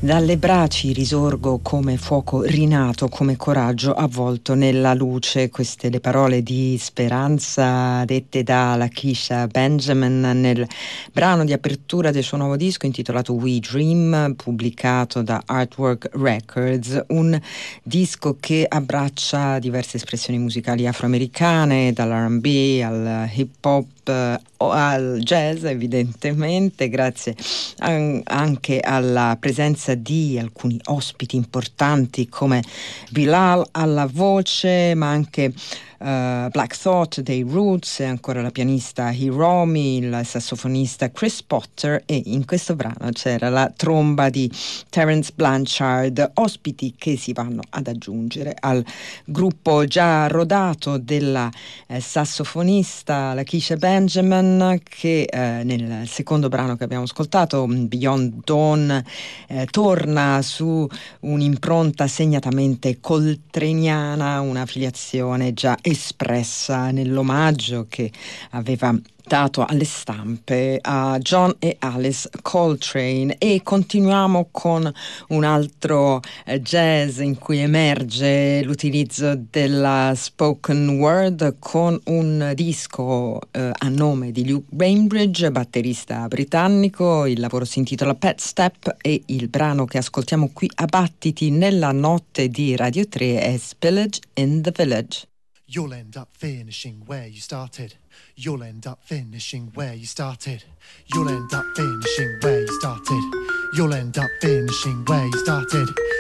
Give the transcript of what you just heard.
Dalle braci risorgo come fuoco rinato, come coraggio avvolto nella luce. Queste le parole di speranza dette da Lakeisha Benjamin nel brano di apertura del suo nuovo disco intitolato We Dream, pubblicato da Artwork Records, un disco che abbraccia diverse espressioni musicali afroamericane, dall'R&B al hip hop o al jazz, evidentemente, grazie anche alla presenza di alcuni ospiti importanti come Bilal alla voce, ma anche Black Thought dei Roots, e ancora la pianista Hiromi, il sassofonista Chris Potter, e in questo brano c'era la tromba di Terence Blanchard, ospiti che si vanno ad aggiungere al gruppo già rodato della sassofonista Lakeisha Benjamin, che nel secondo brano che abbiamo ascoltato, Beyond Dawn, torna su un'impronta segnatamente coltraniana, una filiazione già espressa nell'omaggio che aveva dato alle stampe a John e Alice Coltrane. E continuiamo con un altro jazz in cui emerge l'utilizzo della spoken word, con un disco a nome di Luke Bainbridge, batterista britannico. Il lavoro si intitola Pet Step e il brano che ascoltiamo qui a battiti nella notte di Radio 3 è Spillage in the Village. You'll end up finishing where you started. You'll end up finishing where you started. You'll end up finishing where you started. You'll end up finishing where you started.